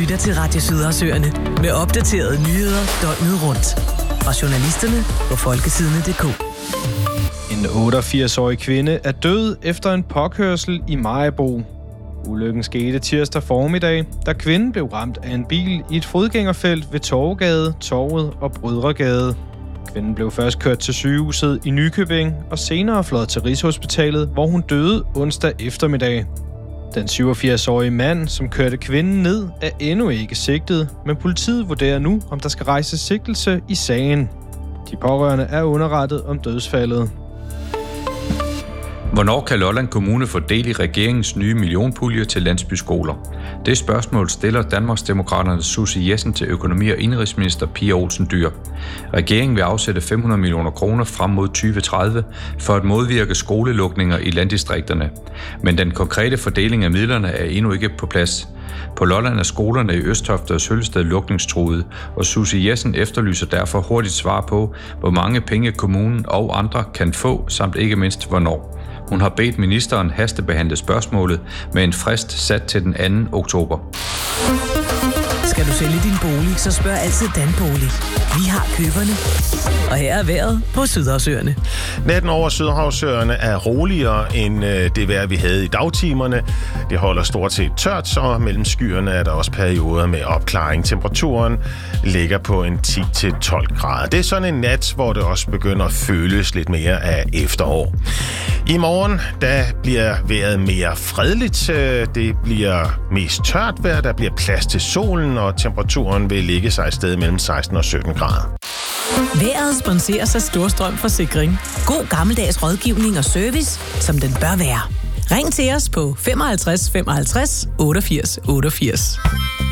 lytter til Radio Sydersøerne med opdaterede nyheder døgnet rundt. Fra journalisterne på folketidene.dk. En 88-årig kvinde er død efter en påkørsel i Maribo. Ulykken skete tirsdag formiddag, da kvinden blev ramt af en bil i et fodgængerfelt ved Torvegade, Torvet og Brødregade. Kvinden blev først kørt til sygehuset i Nykøbing og senere fløjet til Rigshospitalet, hvor hun døde onsdag eftermiddag. Den 87-årige mand, som kørte kvinden ned, er endnu ikke sigtet, men politiet vurderer nu, om der skal rejses sigtelse i sagen. De pårørende er underrettet om dødsfaldet. Hvornår kan Lolland Kommune få del i regeringens nye millionpulje til landsbyskoler? Det spørgsmål stiller Danmarksdemokraternes Susie Jessen til økonomi- og indenrigsminister Pia Olsen Dyhr. Regeringen vil afsætte 500 millioner kroner frem mod 2030 for at modvirke skolelukninger i landdistrikterne. Men den konkrete fordeling af midlerne er endnu ikke på plads. På Lolland er skolerne i Østofte og Sølsted lukningstruede, og Susie Jessen efterlyser derfor hurtigt svar på, hvor mange penge kommunen og andre kan få, samt ikke mindst hvornår. Hun har bedt ministeren hastebehandle spørgsmålet med en frist sat til den 2. oktober. Skal du sælge din bolig, så spørg altid Danbolig. Vi har køberne. Og her er vejret på Sydersøerne. Natten over Sydhavsøerne er roligere end det vejr, vi havde i dagtimerne. Det holder stort set tørt, og mellem skyerne er der også perioder med opklaring. Temperaturen ligger på en 10-12 grader. Det er sådan en nat, hvor det også begynder at føles lidt mere af efterår. I morgen, der bliver vejret mere fredeligt. Det bliver mest tørt vejr, der bliver plads til solen, og temperaturen vil ligge sig et sted mellem 16 og 17 grader. Vejret sponseres af Storstrøm Forsikring. God gammeldags rådgivning og service, som den bør være. Ring til os på 55 55 88 88.